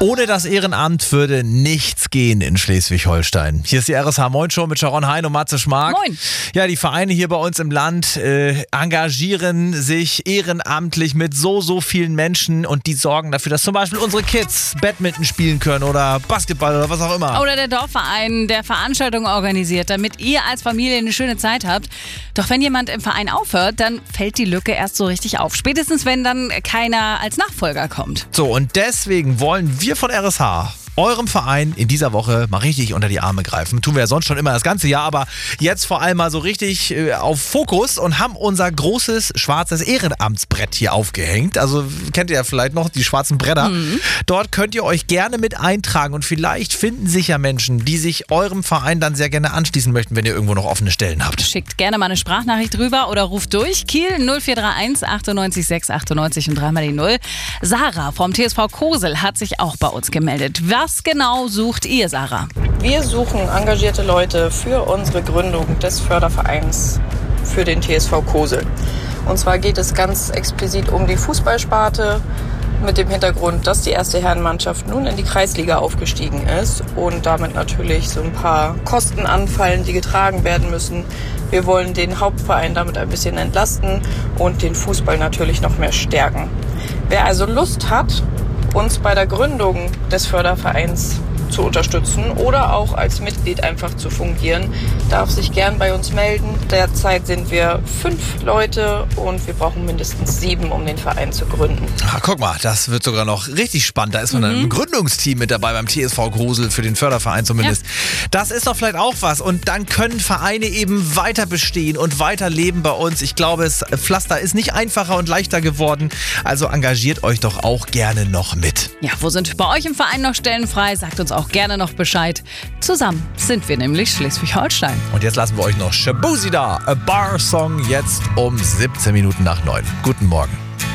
Ohne das Ehrenamt würde nichts gehen in Schleswig-Holstein. Hier ist die RSH Moin Show mit Sharon Hein und Matze Schmark. Moin. Ja, die Vereine hier bei uns im Land engagieren sich ehrenamtlich mit so vielen Menschen und die sorgen dafür, dass zum Beispiel unsere Kids Badminton spielen können oder Basketball oder was auch immer. Oder der Dorfverein, der Veranstaltungen organisiert, damit ihr als Familie eine schöne Zeit habt. Doch wenn jemand im Verein aufhört, dann fällt die Lücke erst so richtig auf. Spätestens, wenn dann keiner als Nachfolger kommt. So, und deswegen wollen wir von RSH eurem Verein in dieser Woche mal richtig unter die Arme greifen. Tun wir ja sonst schon immer das ganze Jahr, aber jetzt vor allem mal so richtig auf Fokus und haben unser großes schwarzes Ehrenamtsbrett hier aufgehängt. Also kennt ihr ja vielleicht noch die schwarzen Bretter. Dort könnt ihr euch gerne mit eintragen und vielleicht finden sich ja Menschen, die sich eurem Verein dann sehr gerne anschließen möchten, wenn ihr irgendwo noch offene Stellen habt. Schickt gerne mal eine Sprachnachricht rüber oder ruft durch. Kiel 0431 98 6 98 und dreimal die 0. Sarah vom TSV Kosel hat sich auch bei uns gemeldet. Was genau sucht ihr, Sarah? Wir suchen engagierte Leute für unsere Gründung des Fördervereins für den TSV Kosel. Und zwar geht es ganz explizit um die Fußballsparte mit dem Hintergrund, dass die erste Herrenmannschaft nun in die Kreisliga aufgestiegen ist und damit natürlich so ein paar Kosten anfallen, die getragen werden müssen. Wir wollen den Hauptverein damit ein bisschen entlasten und den Fußball natürlich noch mehr stärken. Wer also Lust hat, uns bei der Gründung des Fördervereins zu unterstützen oder auch als Mitglied einfach zu fungieren, darf sich gern bei uns melden. Derzeit sind wir 5 Leute und wir brauchen mindestens 7, um den Verein zu gründen. Ach, guck mal, das wird sogar noch richtig spannend. Da ist man dann im Gründungsteam mit dabei beim TSV Kosel für den Förderverein zumindest. Ja. Das ist doch vielleicht auch was und dann können Vereine eben weiter bestehen und weiterleben bei uns. Ich glaube, das Pflaster ist nicht einfacher und leichter geworden. Also engagiert euch doch auch gerne noch mit. Ja, wo sind bei euch im Verein noch Stellen frei? Sagt uns auch gerne noch Bescheid. Zusammen sind wir nämlich Schleswig-Holstein. Und jetzt lassen wir euch noch Shaboozey da, A Bar Song, jetzt um 17 Minuten nach 9. Guten Morgen.